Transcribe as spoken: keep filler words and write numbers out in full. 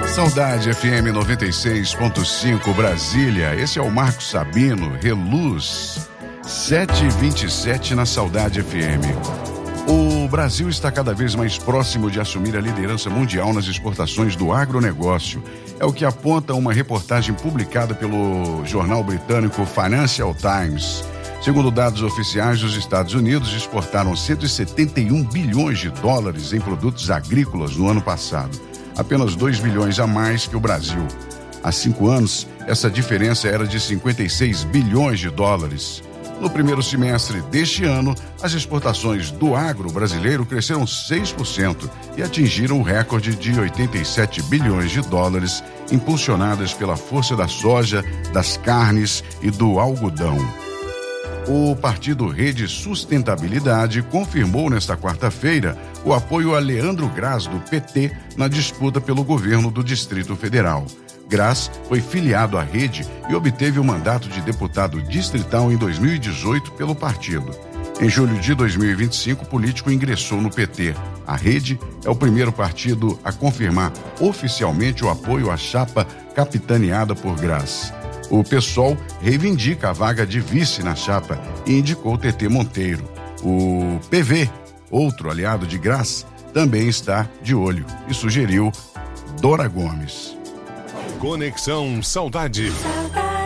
Saudade F M noventa e seis ponto cinco Brasília. Esse é o Marcos Sabino, Reluz, sete e vinte e sete na Saudade F M. O Brasil está cada vez mais próximo de assumir a liderança mundial nas exportações do agronegócio. É o que aponta uma reportagem publicada pelo jornal britânico Financial Times. Segundo dados oficiais, os Estados Unidos exportaram cento e setenta e um bilhões de dólares em produtos agrícolas no ano passado. Apenas dois bilhões a mais que o Brasil. Há cinco anos, essa diferença era de cinquenta e seis bilhões de dólares. No primeiro semestre deste ano, as exportações do agro brasileiro cresceram seis por cento e atingiram o recorde de oitenta e sete bilhões de dólares, impulsionadas pela força da soja, das carnes e do algodão. O partido Rede Sustentabilidade confirmou nesta quarta-feira o apoio a Leandro Graz, do P T, na disputa pelo governo do Distrito Federal. Graz foi filiado à Rede e obteve o mandato de deputado distrital em dois mil e dezoito pelo partido. Em julho de dois mil e vinte e cinco, o político ingressou no P T. A Rede é o primeiro partido a confirmar oficialmente o apoio à chapa capitaneada por Graz. O PSOL reivindica a vaga de vice na chapa e indicou T T Monteiro. O P V, outro aliado de Graz, também está de olho e sugeriu Dora Gomes. Conexão Saudade.